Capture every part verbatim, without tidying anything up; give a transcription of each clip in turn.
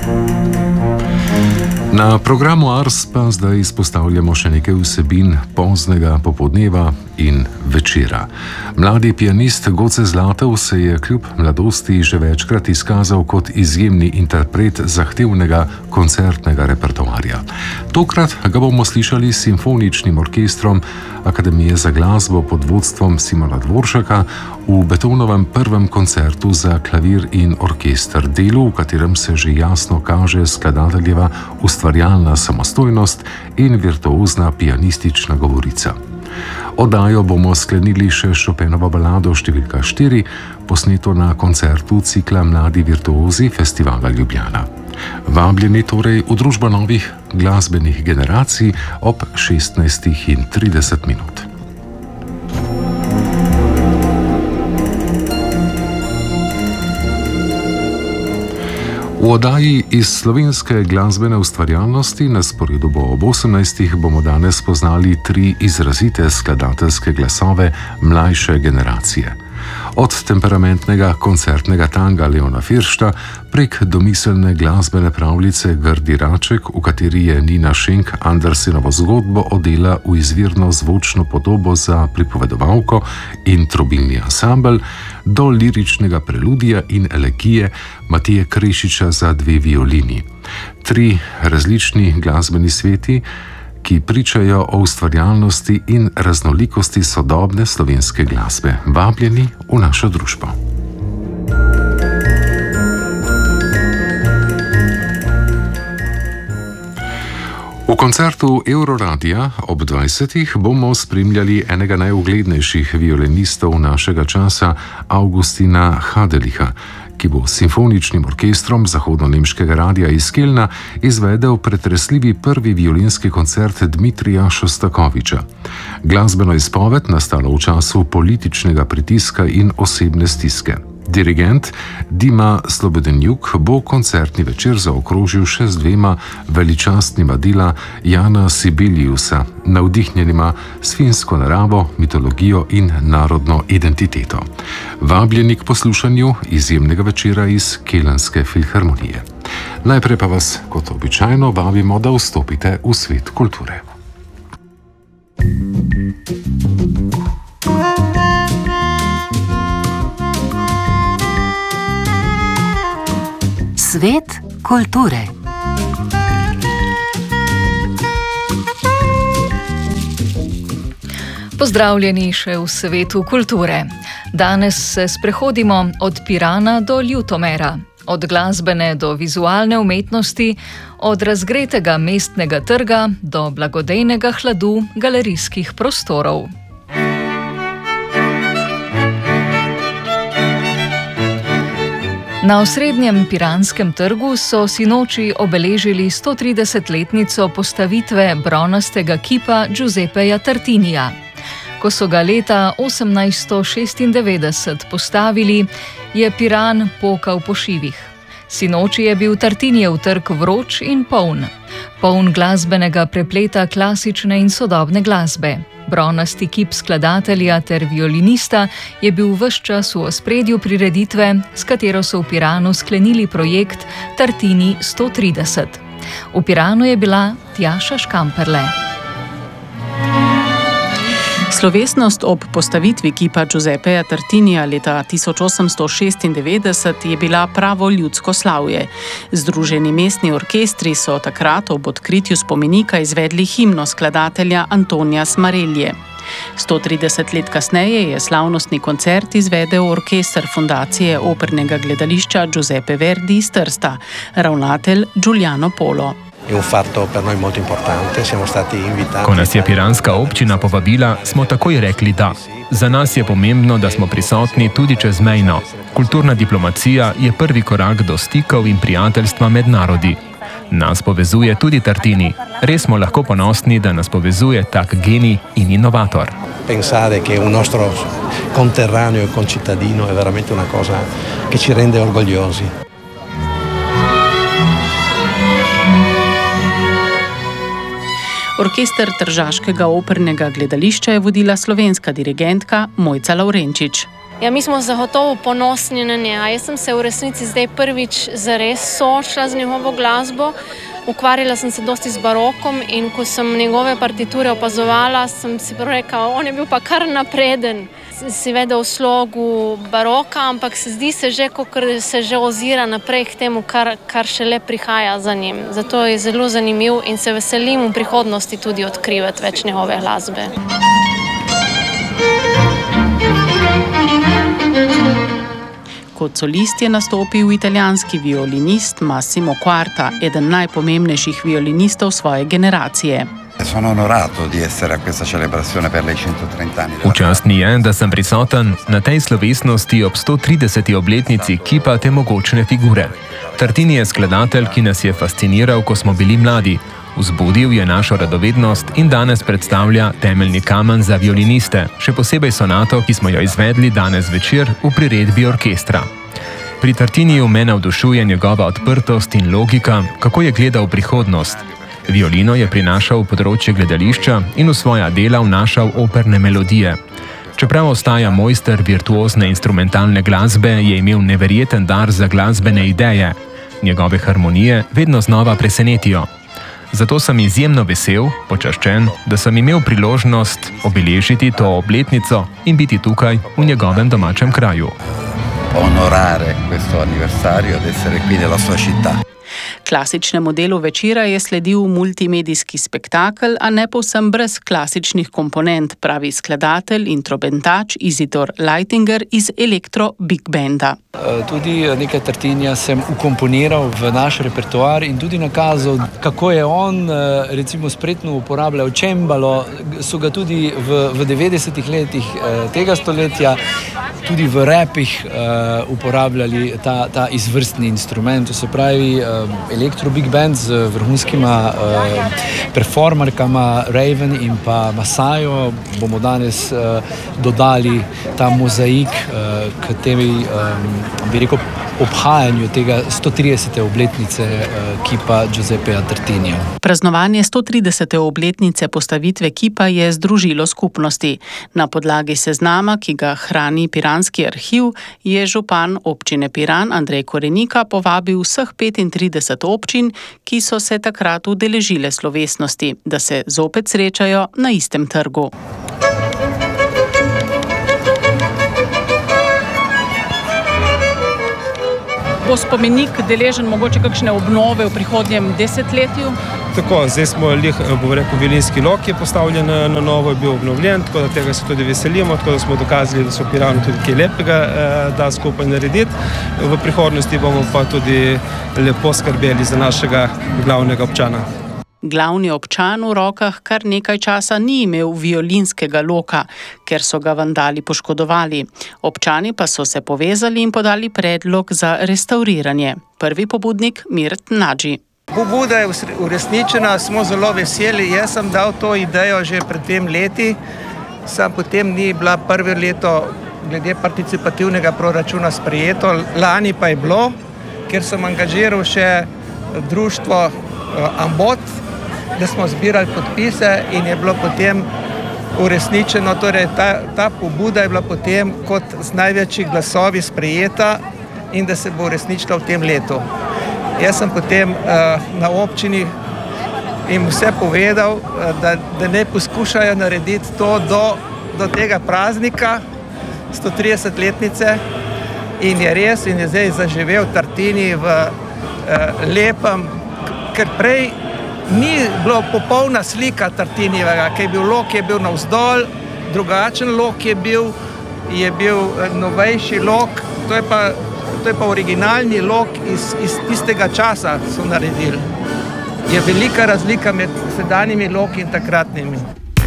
Na programu Ars pa zdaj izpostavljamo še nekaj vsebin poznega popoldneva in večera. Mladi pianist Goce Zlatov se je kljub mladosti že večkrat izkazal kot izjemni interpret zahtevnega koncertnega repertoarja. Tokrat ga bomo slišali s simfoničnim orkestrom Akademije za glasbo pod vodstvom Simona Dvoršaka v Beethovenovem prvem koncertu za klavir in orkester, delu, v katerem se že jasno kaže skladateljeva ustvarjalna samostojnost in virtuozna pianistična govorica. Oddajo bomo sklenili še s Chopinovo balado številka štiri, posneto na koncertu cikla Mladi virtuozi Festivala Ljubljana. Vabljeni torej v družbo novih glasbenih generacij ob šestnajstih in trideset minut. V oddaji iz slovenske glasbene ustvarjalnosti na sporedu bo ob osemnajstih bomo danes spoznali tri izrazite skladateljske glasove mlajše generacije. Od temperamentnega koncertnega tanga Leona Firšta prek domiselne glasbene pravljice Grdi raček, v kateri je Nina Schenk Andersenovo zgodbo odela v izvirno zvočno podobo za pripovedovalko in trobilni ansambel, do liričnega preludija in elegije Matije Krešiča za dve violini. Tri različni glasbeni sveti, ki pričajo o ustvarjalnosti in raznolikosti sodobne slovenske glasbe. Vabljeni v našo družbo. V koncertu Euroradia ob dvajsetih bomo spremljali enega najuglednejših violinistov našega časa, Augustina Hadelicha, ki bo s simfoničnim orkestrom zahodno-nemškega radia iz Kelna izvedel pretresljivi prvi violinski koncert Dmitrija Šostakoviča. Glasbeno izpoved nastalo v času političnega pritiska in osebne stiske. Dirigent Dima Slobodenjuk bo koncertni večer zaokrožil še z dvema veličastnima dela Jana Sibeliusa, navdihnjenima s finsko naravo, mitologijo in narodno identiteto. Vabljeni k poslušanju izjemnega večera iz Kelenske filharmonije. Najprej pa vas, kot običajno, vabimo, da vstopite v svet kulture. Svet kulture. Pozdravljeni še v svetu kulture. Danes se sprehodimo od Pirana do Ljutomera, od glasbene do vizualne umetnosti, od razgretega mestnega trga do blagodejnega hladu galerijskih prostorov. Na osrednjem piranskem trgu so sinoči obeležili stotridesetletnico postavitve bronastega kipa Giuseppeja Tartinija. Ko so ga leta osemnajststo šestindevetdeset postavili, je Piran pokal po šivih. Sinoči je bil Tartinijev trg vroč in poln. Poln glasbenega prepleta klasične in sodobne glasbe. Bronasti kip skladatelja ter violinista je bil ves čas v ospredju prireditve, s katero so v Piranu sklenili projekt Tartini sto trideset. V Piranu je bila Tjaša Škamperle. Slovesnost ob postavitvi kipa Giuseppeja Tartinija leta tisoč osemsto šestindevetdeset je bila pravo ljudsko slavje. Združeni mestni orkestri so takrat ob odkritju spomenika izvedli himno skladatelja Antonija Smarelje. sto trideset let kasneje je slavnostni koncert izvedel orkester Fundacije opernega gledališča Giuseppe Verdi iz Trsta, ravnatelj Giuliano Polo. Ko nas je piranska občina povabila, smo takoj rekli da. Za nas je pomembno, da smo prisotni tudi čezmejno. Kulturna diplomacija je prvi korak do stikov in prijateljstva med narodi. Nas povezuje tudi Tartini. Res smo lahko ponosni, da nas povezuje tak genij in inovator. Pensare che un nostro conterraneo e concittadino è veramente una cosa che ci rende orgogliosi. Orkester Tržaškega opernega gledališča je vodila slovenska dirigentka Mojca Lavrenčič. Ja, mi smo zagotovo ponosni na njega. Jaz sem se v resnici zdaj prvič zares soočila z njegovo glasbo. Ukvarjala sem se dosti z barokom in ko sem njegove partiture opazovala, sem si prvo rekla, on je bil pa kar napreden. Si vedel v slogu baroka, ampak se zdi se že, kot se že ozira naprej k temu, kar, kar šele prihaja za njim. Zato je zelo zanimiv in se veselim v prihodnosti tudi odkrivati več njegove glasbe. Kot solist je nastopil italijanski violinist Massimo Quarta, eden najpomembnejših violinistov svoje generacije. Sono onorato di essere a questa celebrazione per le centotrenta anni. V čast mi je, da sem prisoten na tej slovesnosti ob sto trideseti obletnici kipa te mogočne figure. Tartini je skladatelj, ki nas je fasciniral, ko smo bili mladi. Vzbudil je našo radovednost in danes predstavlja temeljni kamen za violiniste, še posebej sonato, ki smo jo izvedli danes večer v priredbi orkestra. Pri Tartiniju me navdušuje njegova odprtost in logika, kako je gledal v prihodnost. Violino je prinašal v področje gledališča in v svoja dela vnašal operne melodije. Čeprav ostaja mojster virtuozne instrumentalne glasbe, je imel neverjeten dar za glasbene ideje. Njegove harmonije vedno znova presenetijo. Zato sem izjemno vesel, počaščen, da sem imel priložnost obeležiti to obletnico in biti tukaj v njegovem domačem kraju. Onorare questo anniversario ed essere qui nella sua città. Klasičnemu delu večera je sledil multimedijski spektakel, a ne povsem brez klasičnih komponent, pravi skladatelj in trobentač Isidor Leitinger iz Elektro Big Banda. Tudi nekaj Tartinija sem ukomponiral v naš repertoar in tudi nakazal, kako je on recimo spretno uporabljal čembalo. So ga tudi v, v devetdesetih letih tega stoletja tudi v repih uporabljali ta, ta izvrstni instrument. To se pravi Elektro Big Band z vrhunskima performerkama Raven in pa Masajo. Bomo danes dodali ta mozaik k temi bi rekel, obhajanju tega sto tridesete obletnice kipa Giuseppeja Tartinija. Praznovanje sto tridesete obletnice postavitve kipa je združilo skupnosti. Na podlagi seznama, ki ga hrani Piranski arhiv, je župan občine Piran Andrej Korenika povabil vseh petintrideset občin, ki so se takrat udeležile slovesnosti, da se zopet srečajo na istem trgu. Bo spomenik deležen mogoče kakšne obnove v prihodnjem desetletju? Tako, zdaj smo lih, bo rekel, violinski lok je postavljen na novo, je bil obnovljen, tako da tega se tudi veselimo, tako da smo dokazali, da so v Piranu tudi kaj lepega da skupaj narediti. V prihodnosti bomo pa tudi lepo skrbeli za našega glavnega občana. Glavni občan v rokah kar nekaj časa ni imel violinskega loka, ker so ga vandali poškodovali. Občani pa so se povezali in podali predlog za restavriranje. Prvi pobudnik Mirt Nadži. Pobuda je uresničena, smo zelo veseli. Jaz sem dal to idejo že pred dvem leti, sam potem ni bila prvo leto glede participativnega proračuna sprejeto, lani pa je bilo, ker sem angažiral še društvo Ambot, da smo zbirali podpise in je bilo potem uresničeno, torej ta, ta pobuda je bila potem kot z največjih glasovi sprejeta in da se bo uresničila v tem letu. Jaz sem potem uh, na občini jim vse povedal, uh, da, da ne poskušajo narediti to do, do tega praznika, sto tridesetletnice, in je res in je zdaj zaživel Tartini v uh, lepem, ker prej ni bilo popolna slika Tartinijevega, ki je bil lok, je bil navzdol, drugačen lok je bil, je bil novejši lok, to je pa, to je pa originalni lok iz, iz tistega časa so naredili. Je velika razlika med sedanjimi loki in takratnimi.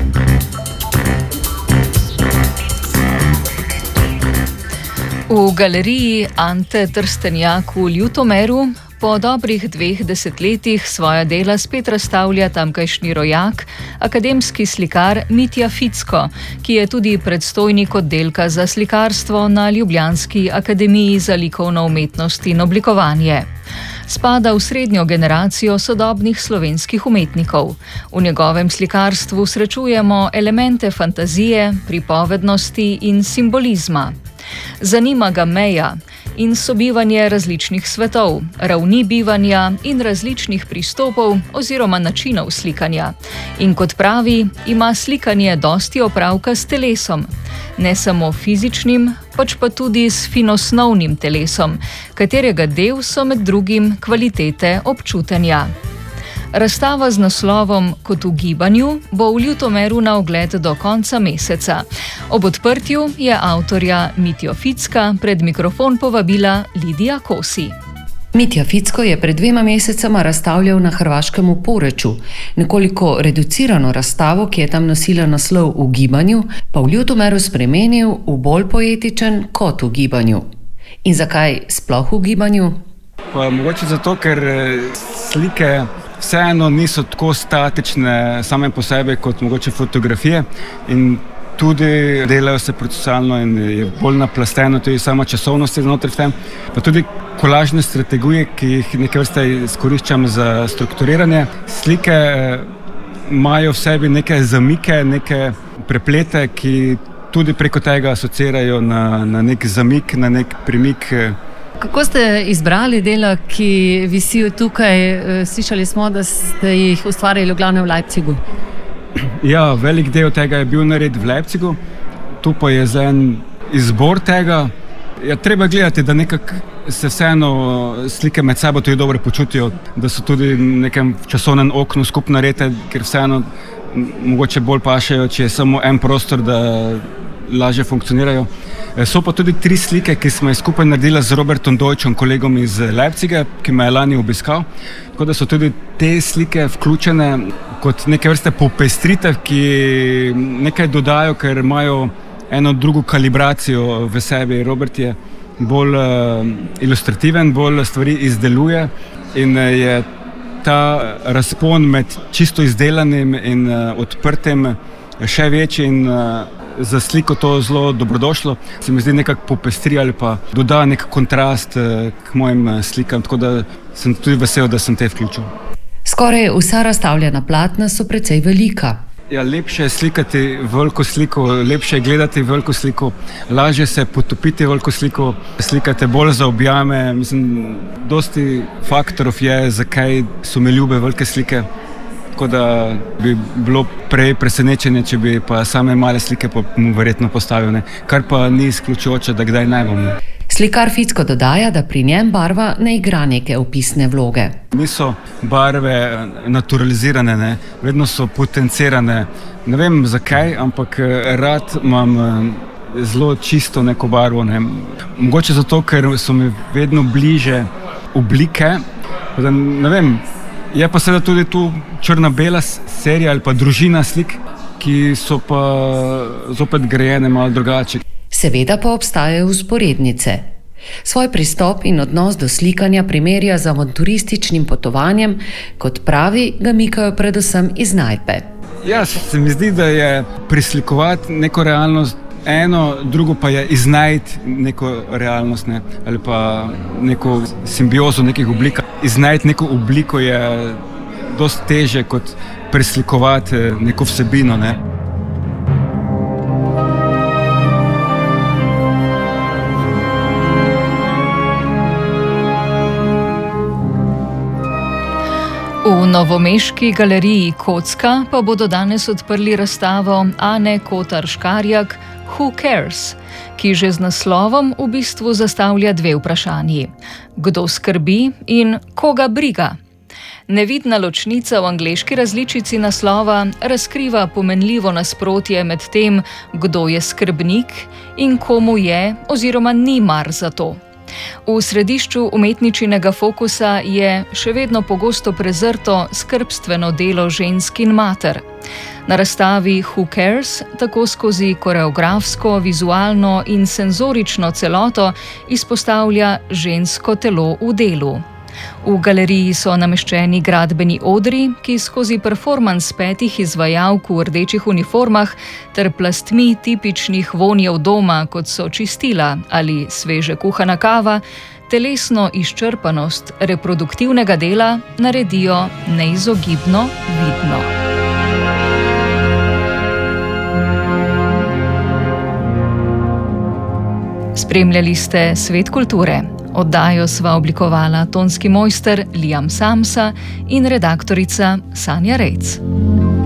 V galeriji Ante Trstenjak v Ljutomeru po dobrih dveh desetletjih svoja dela spet razstavlja tamkajšnji rojak, akademski slikar Mitja Ficko, ki je tudi predstojnik oddelka za slikarstvo na Ljubljanski akademiji za likovno umetnost in oblikovanje. Spada v srednjo generacijo sodobnih slovenskih umetnikov. V njegovem slikarstvu srečujemo elemente fantazije, pripovednosti in simbolizma. Zanima ga meja in sobivanje različnih svetov, ravni bivanja in različnih pristopov oziroma načinov slikanja. In kot pravi, ima slikanje dosti opravka s telesom. Ne samo fizičnim, pač pa tudi s finosnovnim telesom, katerega del so med drugim kvalitete občutenja. Razstava z naslovom Kot v gibanju bo v Ljutomeru na ogled do konca meseca. Ob odprtju je avtorja Mitjo Ficka pred mikrofon povabila Lidija Kosi. Mitja Ficko je pred dvema mesecama razstavljal na hrvaškem v Poreču. Nekoliko reducirano razstavo, ki je tam nosila naslov V gibanju, pa v Ljutomeru spremenil v bolj poetičen Kot v gibanju. In zakaj sploh v gibanju? Pa mogoče zato, ker slike vseeno niso tako statične same po sebi kot mogoče fotografije in tudi delajo se procesualno in je bolj naplasteno tudi sama časovnost znotraj tem, pa tudi kolažne strategije, ki jih neke vrste izkoriščam za strukturiranje. Slike imajo v sebi neke zamike, neke preplete, ki tudi preko tega asocirajo na, na nek zamik, na nek premik. Kako ste izbrali dela, ki visijo tukaj? Slišali smo, da ste jih ustvarjali v glavnem v Leipzigu. Ja, velik del tega je bil nared v Leipzigu, tu pa je za en izbor tega. Ja, treba gledati, da nekako se vseeno slike med sabo tudi dobro počutijo, da so tudi v nekem časovnem oknu skupno narejene, ker vseeno mogoče bolj pašejo, če je samo en prostor, da lažje funkcionirajo. So pa tudi tri slike, ki smo jih skupaj naredili z Robertom Deutschom, kolegom iz Leipziga, ki me je lani obiskal. Tako da so tudi te slike vključene kot neke vrste popestritev, ki nekaj dodajo, ker imajo eno drugo kalibracijo v sebi. Robert je bolj uh, ilustrativen, bolj stvari izdeluje in je ta razpon med čisto izdelanim in uh, odprtim še večji in uh, za sliko to zelo dobrodošlo. Se mi zdi nekako popestri ali pa doda nek kontrast uh, k mojim slikam, tako da sem tudi vesel, da sem te vključil. Skoraj vsa razstavljena platna so precej velika. Ja, lepše je slikati veliko sliko, lepše je gledati veliko sliko, lažje se potopiti veliko sliko, slikate bolj zaobjame. Mislim, dosti faktorov je, zakaj so me ljube velike slike. Tako da bi bilo prej presenečenje, če bi pa same male slike pa mu verjetno postavil, ne? Kar pa ni izključujoče, da kdaj ne bom. Slikar Ficko dodaja, da pri njem barva ne igra neke opisne vloge. Niso barve naturalizirane, ne? Vedno so potencirane. Ne vem zakaj, ampak rad imam zelo čisto neko barvo. Ne? Mogoče zato, ker so mi vedno bliže oblike. Da, ne vem, je pa seveda tudi tu črna-bela serija ali pa družina slik, ki so pa zopet grajene malo drugače. Seveda pa obstajajo vzporednice. Svoj pristop in odnos do slikanja primerja z avanturističnim potovanjem, kot pravi, ga mikajo predvsem iz najdbe. Ja, se mi zdi, da je prislikovati neko realnost eno, drugo pa je iznajti neko realnost, ne? Ali pa neko simbiozo nekih oblik. Iznajti neko obliko je dosti teže kot prislikovati neko vsebino, ne? V novomeški galeriji Kocka pa bodo danes odprli razstavo Ane Kotar-Škarjak Who Cares?, ki že z naslovom v bistvu zastavlja dve vprašanji. Kdo skrbi in koga briga? Nevidna ločnica v angleški različici naslova razkriva pomenljivo nasprotje med tem, kdo je skrbnik in komu je oziroma ni mar za to. V središču umetničinega fokusa je še vedno pogosto prezrto skrbstveno delo žensk in mater. Na razstavi Who Cares tako skozi koreografsko, vizualno in senzorično celoto izpostavlja žensko telo v delu. V galeriji so nameščeni gradbeni odri, ki skozi performans petih izvajalk v rdečih uniformah ter plastmi tipičnih vonjev doma, kot so čistila ali sveže kuhana kava, telesno izčrpanost reproduktivnega dela naredijo neizogibno vidno. S Spremljali ste Svet kulture. Oddajo sva oblikovala tonski mojster Liam Samsa in redaktorica Sanja Rejc.